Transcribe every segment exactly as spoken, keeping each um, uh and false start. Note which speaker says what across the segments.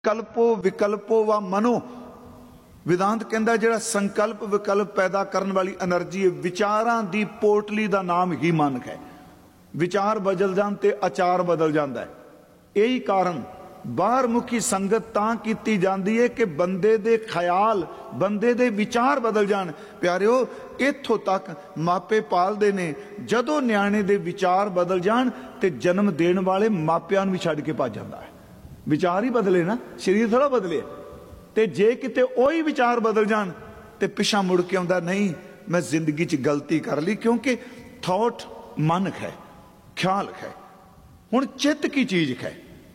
Speaker 1: कल्पो विकल्पो व मनो विदांत कहता जिहड़ा संकल्प विकल्प पैदा करने वाली एनर्जी है विचारां दी पोटली का नाम ही मन है। विचार बदल जान ते आचार बदल जाता है। यही कारण बाहर मुखी संगत तां कीती जाती है कि बंदे दे ख्याल बंदे दे विचार बदल जान। प्यारिओ इत्थों तक मापे पालदे ने जदों न्याणे दे विचार बदल जान ते जन्म देण वाले मापियां नूं भी छड्ड के भज जांदा है। विचार ही बदले ना, शरीर थोड़ा बदले। ते जे किते ओही विचार बदल जान ते पिछा मुड़ के आउंदा नहीं मैं जिंदगी च गलती कर ली, क्योंकि थॉट मन है, ख्याल है। हुण चित्त की चीज है।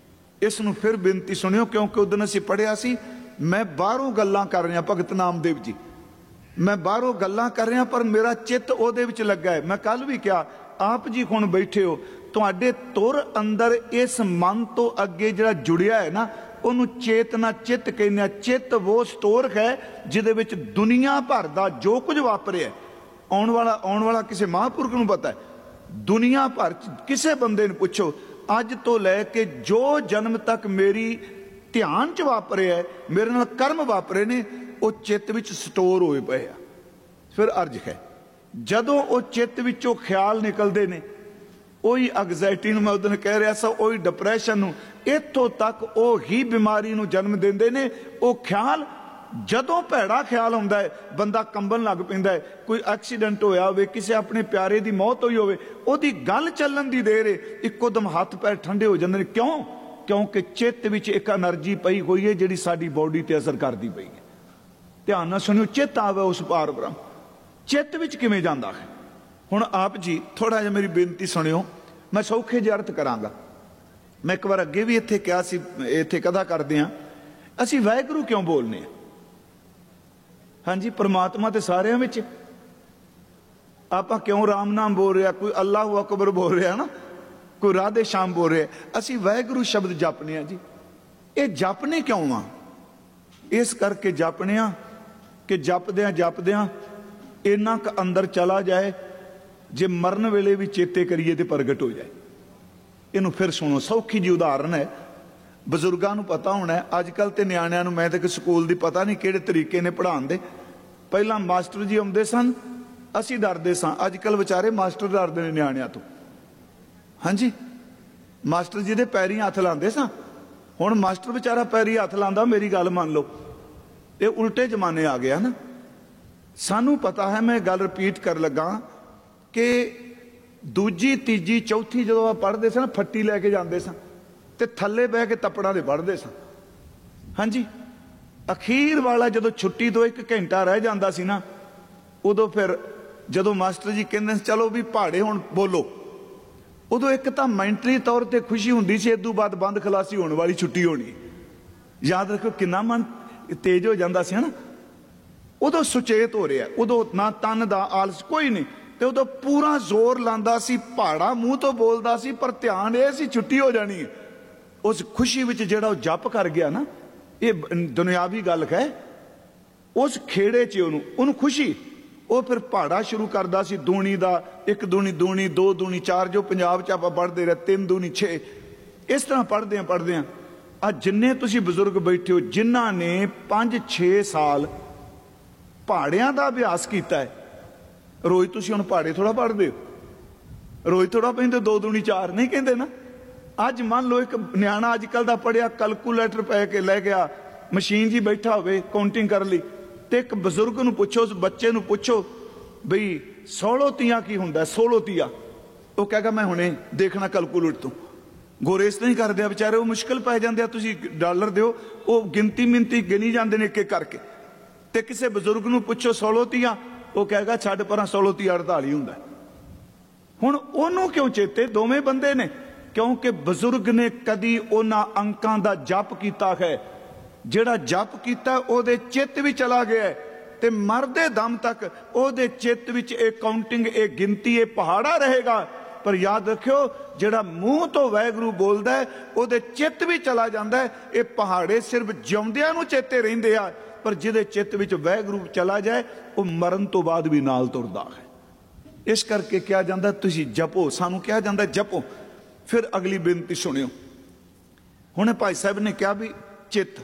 Speaker 1: इस नूं फिर बेनती सुनियो, क्योंकि उस दिन असीं पढ़िया सी मैं बाहरों गल्लां कर रहा भगत नामदेव जी, मैं बाहरों गल्लां कर रहा पर मेरा चित्त उहदे विच लगा है। मैं कल भी कहा आप जी हुण बैठे हो, तुहाडे तुर अंदर इस मन तो अगे जिहड़ा जुड़िया है ना उन्होंने चेतना चित्त कहने। चित्त वो स्टोर है जिहदे विच दुनिया भर दा जो कुछ वापरिया आउण वाला आउण वाला किसी महापुरख नूं पता है। दुनिया भर किसी बंदे नूं पुछो अज तो लैके जो जन्म तक मेरी ध्यान च वापरिया है, मेरे नाल कर्म वापरे ने, वो चित्त विच स्टोर होए पए आ। फिर अर्ज है जदों वो चित्त विचों ख्याल निकलते ने, ਉਹੀ ਐਗਜ਼ਾਇਟੀ ਨੂੰ मैं उस दिन कह रहा सा, ਉਹੀ डिप्रैशन ਨੂੰ, इत्थों तक ਉਹੀ बीमारी ਨੂੰ जन्म देंदे ने। ਉਹ ख्याल जदों भैड़ा ख्याल आउंदा है बंदा कंबन लग पैंदा है। कोई एक्सीडेंट होया होवे, किसी अपने प्यारे की मौत हुई होवे, ਉਹਦੀ गल चलन दी देर है इकोदम हाथ पैर ठंडे हो जाते हैं। क्यों? क्योंकि चित्त विच एक एनर्जी पई हुई है जिहड़ी साडी बॉडी ते असर करदी पई है। ध्यान नाल सुनियो, चित्त आवे उस पार ब्रह्म चित्त विच किवें जांदा है। हुण आप जी थोड़ा जिहा मेरी बेनती सुनियो, मैं सौखे जिहे अर्थ करांगा। मैं एक बार अगे भी इत्थे कहा सी, इत्थे कदा करदे हां असीं वाहिगुरू क्यों बोलने आ? हाँ जी, परमात्मा ते सारियां विच, आपां क्यों राम नाम बोल रहे, कोई अल्लाह अकबर बोल रहा ना, कोई राधे श्याम बोल रहे, असीं वाहिगुरू शब्द जपने आ जी। ये जपने क्यों आ? इस करके जपने आ कि जपद्यां जपद्यां इन्ना क अंदर चला जाए जे मरन वेले भी चेते करिए तो प्रगट हो जाए। इनू फिर सुनो, सौखी जी उदाहरण है, बजुर्गों को पता होना है। अजकल तो न्याणियां नूं मैं तो स्कूल की पता नहीं किहड़े तरीके ने पढ़ाउण दे। पहला मास्टर जी आउंदे सन, असीं डरदे सां, अजकल बेचारे मास्टर डरदे ने न्याणियां तो। हाँ जी, मास्टर जी दे पैरीं हथ लांदे सां, हुण मास्टर बेचारा पैरीं हथ लांदा, मेरी गल मान लो, ये उल्टे जमाने आ गया ना। सानू पता है, मैं गल रिपीट कर लगा कि दूजी तीजी चौथी जो पढ़ते सन फट्टी लैके जाते सन ते थले बह के तपड़ा दे पढ़ते सन। हाँ जी, अखीर वाला जो छुट्टी तो एक घंटा रह जाता सी ना, उदों फिर जो मास्टर जी कहते चलो भी पहाड़े हुण बोलो, उदों एक तो मैंटली तौर पर खुशी होंदी सी, इदों बाद बंद खलासी होने वाली छुट्टी होनी। याद रखो कितना मन तेज हो जाता सी ना। उदों सुचेत हो रहा, उदों ना तन दा आलस कोई नहीं, तो उदों पूरा जोर लांदा सी, पहाड़ा मूँह तो बोलदा सी, पर ध्यान ये सी छुट्टी हो जानी है। उस खुशी विच जिहड़ा जप कर गया ना, ये दुनियावी गल है, उस खेड़े च उहनूं उहनूं खुशी, वो फिर पहाड़ा शुरू करदा सी दूनी दा, एक दूनी दूनी दो दूनी चार, जो पंजाब च आपां पढ़दे रहे तीन दूनी छे, इस तरह पढ़दे पढ़दे आ जिन्ने तुसीं बजुर्ग बैठे हो जिन्हां ने पांच छे साल पहाड़ियां दा अभ्यास कीता है, रोज तुसीं हुण पहाड़े थोड़ा पढ़दे हो, रोज थोड़ा पैंदे दो दूनी चार नहीं कहते ना। अज मान लो एक न्याणा अजकल दा पढ़िया कैलकुलेटर पै के लै गया, मशीन जी बैठा होवे काउंटिंग कर ली, ते एक बजुर्ग नूं पुछो, उस बच्चे नूं पुछो बई सोलो तिया की हुंदा, सोलो तिया, वो कहेगा मैं हुणे देखना कैलकुलेटर तो। गोरे इस तरह ही करदे बेचारे, वो मुश्किल पै जांदे आ, तुसीं डॉलर दिओ, वो गिनती मिनती गिनी जांदे ने एक एक करके। ते किसी बजुर्ग नूं पुछो सोलो तिया, वो कहेगा छड्ड परां सोलो तिया अड़ताली हुंदा। हुण ओनूं क्यों चेते? दोवें बंदे ने, क्योंकि बजुर्ग ने कदी उन्हां अंकां दा जप कीता है, जिहड़ा जप कीता ओहदे चित्त विच चला गया है, ते मरदे दम तक ओहदे चित्त विच ये काउंटिंग ये गिनती ये पहाड़ा रहेगा। पर याद रखियो जिहड़ा मूँह तो वाहिगुरू बोलदा है ओहदे चित्त भी चला जांदा है। ये पहाड़े सिर्फ जिउंदियां नूं चेते रहिंदे आ, पर जिहदे चित्त विच वाहिगुरू चला जाए वो मरण तो बाद भी नाल तुरदा है। इस करके कहा जाता तुसीं जपो, सानू कहा जाता जपो। फिर अगली बेनती सुनियो, हुणे भाई साहब ने कहा भी ਚਿੱਤ